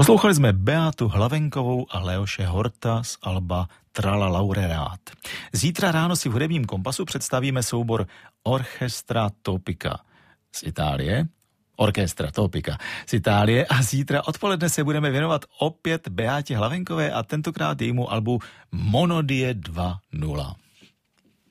Poslouchali jsme Beatu Hlavenkovou a Leoše Horta z alba Trala Laureát. Zítra ráno si v hudebním kompasu představíme soubor Orchestra Topica z Itálie. Orchestra Topica z Itálie a zítra odpoledne se budeme věnovat opět Beátě Hlavenkové a tentokrát jejímu albu Monodie 2.0.